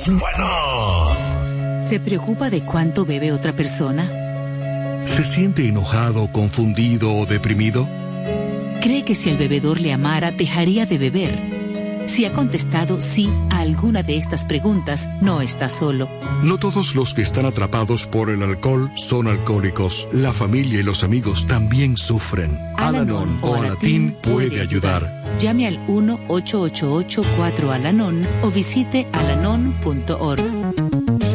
los buenos. ¿Se preocupa de cuánto bebe otra persona? ¿Se siente enojado, confundido o deprimido? ¿Cree que si el bebedor le amara, dejaría de beber? Si ha contestado sí a alguna de estas preguntas, no está solo. No todos los que están atrapados por el alcohol son alcohólicos. La familia y los amigos también sufren. Al-Anon o Alatín puede ayudar. Llame al 1-888-4-ALANON o visite alanon.org.